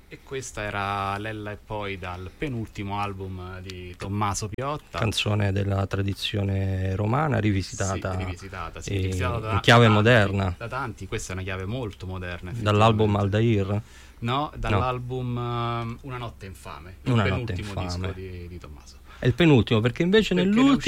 E questa era Lella e poi, dal penultimo album di Tommaso Piotta. Canzone della tradizione romana rivisitata, rivisitata in chiave moderna. Da tanti, questa è una chiave molto moderna. Dall'album Aldair? No, dall'album Una notte infame, il penultimo disco di Tommaso. È il penultimo, perché invece nell'ultimo